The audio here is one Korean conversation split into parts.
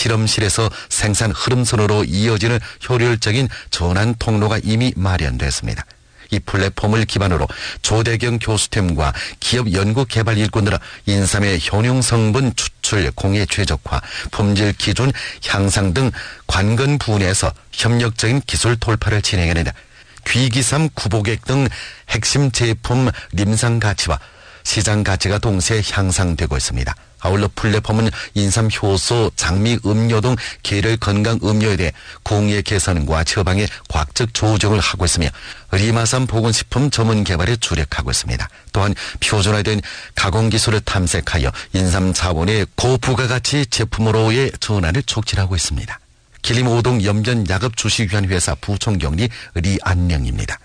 실험실에서 생산 흐름선으로 이어지는 효율적인 전환 통로가 이미 마련됐습니다. 이 플랫폼을 기반으로 조대경 교수팀과 기업 연구개발 일꾼들은 인삼의 효능 성분 추출, 공해 최적화, 품질 기준 향상 등 관건 분야에서 협력적인 기술 돌파를 진행했는데 귀기삼, 구보객 등 핵심 제품 림상 가치와 시장 가치가 동시에 향상되고 있습니다. 아울러 플랫폼은 인삼 효소, 장미 음료 등 계열 건강 음료에 대해 공해 개선과 처방의 과학적 조정을 하고 있으며 리마삼 보건식품 전문 개발에 주력하고 있습니다. 또한 표준화된 가공기술을 탐색하여 인삼 자본의 고부가가치 제품으로의 전환을 촉진하고 있습니다. 길림 오동 연변 약업 주식위원 회사 부총경리 리안령입니다.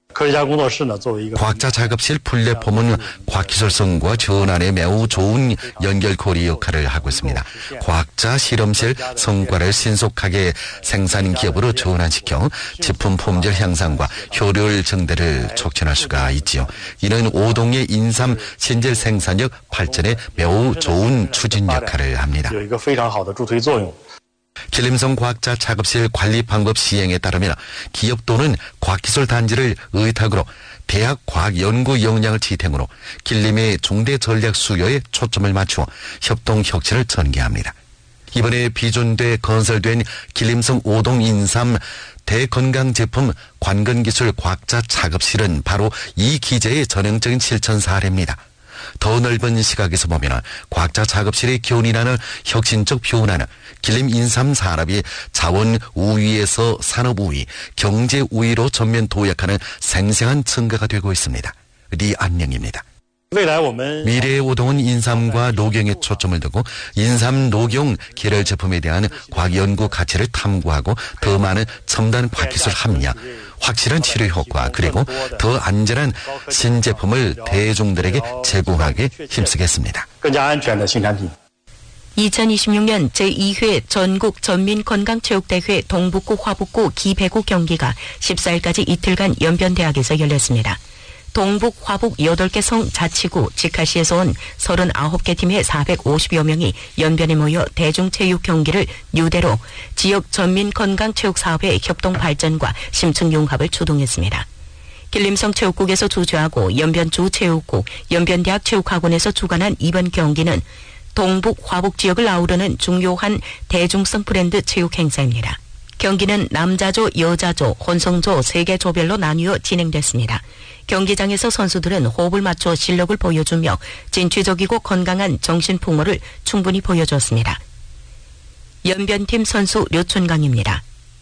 과학자 작업실 플랫폼은 과학기술성과 전환에 매우 좋은 연결고리 역할을 하고 있습니다. 과학자 실험실 성과를 신속하게 생산 기업으로 전환시켜 제품 품질 향상과 효율 증대를 촉진할 수가 있지요. 이는 오동의 인삼 신질 생산력 발전에 매우 좋은 추진 역할을 합니다. 길림성 과학자 작업실 관리 방법 시행에 따르면 기업 또는 과학기술 단지를 의탁으로 대학 과학연구 역량을 지탱으로 길림의 중대 전략 수요에 초점을 맞추어 협동 혁신을 전개합니다. 이번에 비준돼 건설된 길림성 오동 인삼 대건강제품 관건기술 과학자 작업실은 바로 이 기제의 전형적인 실천 사례입니다. 더 넓은 시각에서 보면 과학자 작업실의 견인하는 혁신적 변화는 길림 인삼 산업이 자원 우위에서 산업 우위, 경제 우위로 전면 도약하는 생생한 증거가 되고 있습니다. 리안령입니다. 미래의 오동은 인삼과 녹용에 초점을 두고 인삼 녹용 계열 제품에 대한 과학 연구 가치를 탐구하고 더 많은 첨단 과학기술 합리화, 확실한 치료 효과 그리고 더 안전한 신제품을 대중들에게 제공하게 힘쓰겠습니다. 2026년 제2회 전국 전민건강체육대회 동북구 화북구 기배구 경기가 14일까지 이틀간 연변대학에서 열렸습니다. 동북, 화북 8개 성 자치구 직할시에서 온 39개 팀의 450여 명이 연변에 모여 대중체육 경기를 유대로 지역 전민건강체육사업의 협동 발전과 심층 융합을 주동했습니다. 길림성 체육국에서 주최하고 연변주 체육국, 연변대학 체육학원에서 주관한 이번 경기는 동북, 화북 지역을 아우르는 중요한 대중성 브랜드 체육 행사입니다. 경기는 남자조, 여자조, 혼성조 3개 조별로 나뉘어 진행됐습니다. 경기장에서 선수들은 호흡을 맞춰 실력을 보여주며 진취적이고 건강한 정신풍모를 충분히 보여줬습니다. 연변팀 선수 류춘강입니다.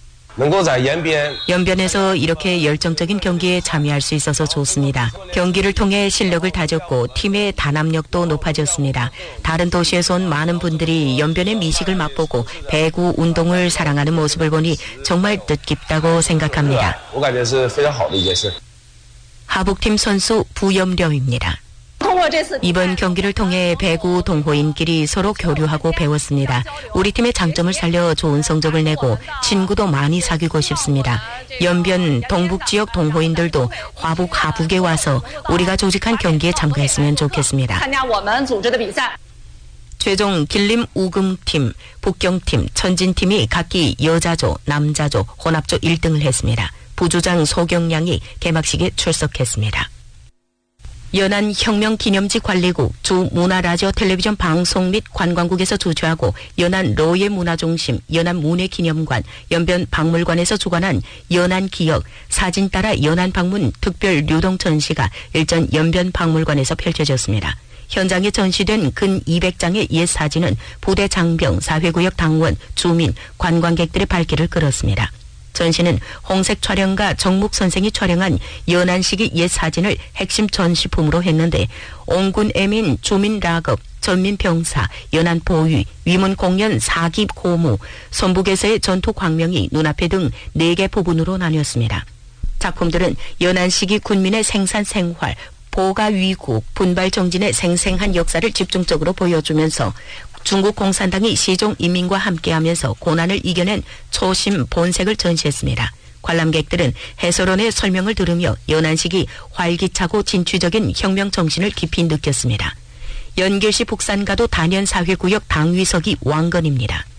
연변에서 이렇게 열정적인 경기에 참여할 수 있어서 좋습니다. 경기를 통해 실력을 다졌고 팀의 단합력도 높아졌습니다. 다른 도시에서 온 많은 분들이 연변의 미식을 맛보고 배구 운동을 사랑하는 모습을 보니 정말 뜻깊다고 생각합니다. 하북팀 선수 부염렴입니다. 이번 경기를 통해 배구 동호인끼리 서로 교류하고 배웠습니다. 우리 팀의 장점을 살려 좋은 성적을 내고 친구도 많이 사귀고 싶습니다. 연변 동북 지역 동호인들도 화북 하북에 와서 우리가 조직한 경기에 참가했으면 좋겠습니다. 최종 길림 우금팀, 북경팀, 천진팀이 각기 여자조, 남자조, 혼합조 1등을 했습니다. 부주장 소경량이 개막식에 출석했습니다. 연안혁명기념지관리국, 주문화라디오 텔레비전 방송 및 관광국에서 주최하고 연안로예문화중심, 연안문예기념관, 연변박물관에서 주관한 연안기억, 사진 따라 연안방문 특별 유동 전시가 일전 연변박물관에서 펼쳐졌습니다. 현장에 전시된 근 200장의 옛 사진은 부대 장병, 사회구역 당원, 주민, 관광객들의 발길을 끌었습니다. 전시는 홍색 촬영가 정묵 선생이 촬영한 연안시기 옛 사진을 핵심 전시품으로 했는데 옹군 애민, 주민 락업, 전민 병사, 연안 보위, 위문 공연 사기 고무, 선북에서의 전투 광명이 눈앞에 등 4개 부분으로 나뉘었습니다. 작품들은 연안시기 군민의 생산 생활, 보가 위국, 분발 정진의 생생한 역사를 집중적으로 보여주면서 중국 공산당이 시종 인민과 함께하면서 고난을 이겨낸 초심 본색을 전시했습니다. 관람객들은 해설원의 설명을 들으며 연안시기 활기차고 진취적인 혁명 정신을 깊이 느꼈습니다. 연길시 북산가도 단연사회구역 당위석이 왕건입니다.